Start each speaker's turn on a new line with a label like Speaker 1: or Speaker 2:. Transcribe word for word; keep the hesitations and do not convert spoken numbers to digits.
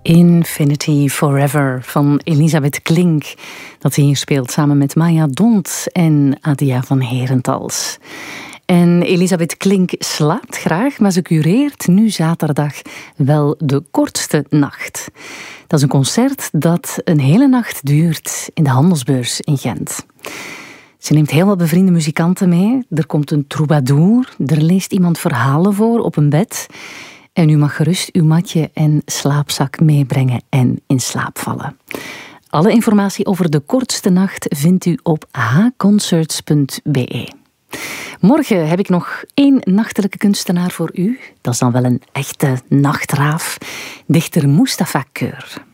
Speaker 1: Infinity Forever van Elisabeth Klink. Dat hij hier speelt samen met Maya Dont en Adia van Herentals. En Elisabeth Klink slaapt graag, maar ze cureert nu zaterdag wel de kortste nacht. Dat is een concert dat een hele nacht duurt in de Handelsbeurs in Gent. Ze neemt heel wat bevriende muzikanten mee. Er komt een troubadour, er leest iemand verhalen voor op een bed. En u mag gerust uw matje en slaapzak meebrengen en in slaap vallen. Alle informatie over de kortste nacht vindt u op h concerts punt b e. Morgen heb ik nog één nachtelijke kunstenaar voor u. Dat is dan wel een echte nachtraaf. Dichter Mustafa Keur.